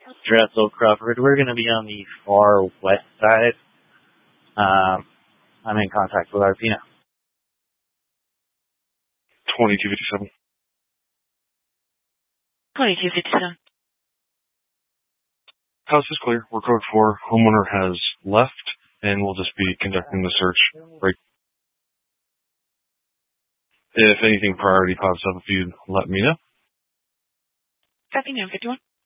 Dressel Crawford. We're going to be on the far west side. I'm in contact with RP now. 2257. 2257. House is clear. We're code 4. Homeowner has left, and we'll just be conducting the search. Right. If anything priority pops up, if you'd let me know. Copy 951.